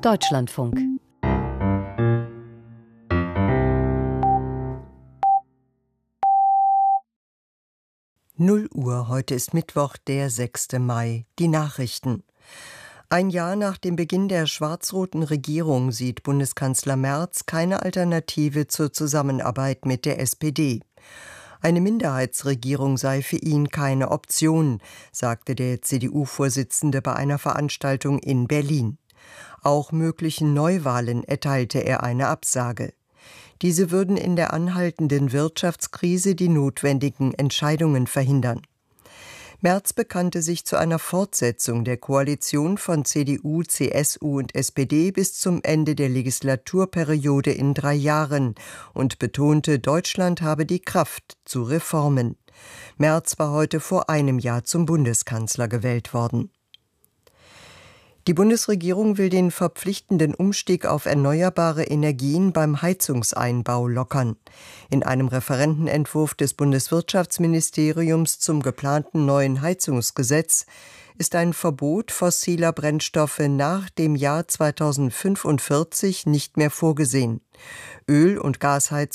Deutschlandfunk. Null Uhr, heute ist Mittwoch, der 6. Mai. Die Nachrichten. Ein Jahr nach dem Beginn der schwarz-roten Regierung sieht Bundeskanzler Merz keine Alternative zur Zusammenarbeit mit der SPD. Eine Minderheitsregierung sei für ihn keine Option, sagte der CDU-Vorsitzende bei einer Veranstaltung in Berlin. Auch möglichen Neuwahlen erteilte er eine Absage. Diese würden in der anhaltenden Wirtschaftskrise die notwendigen Entscheidungen verhindern. Merz bekannte sich zu einer Fortsetzung der Koalition von CDU, CSU und SPD bis zum Ende der Legislaturperiode in 3 Jahren und betonte, Deutschland habe die Kraft zu Reformen. Merz war heute vor einem Jahr zum Bundeskanzler gewählt worden. Die Bundesregierung will den verpflichtenden Umstieg auf erneuerbare Energien beim Heizungseinbau lockern. In einem Referentenentwurf des Bundeswirtschaftsministeriums zum geplanten neuen Heizungsgesetz ist ein Verbot fossiler Brennstoffe nach dem Jahr 2045 nicht mehr vorgesehen. Öl- und Gasheizungen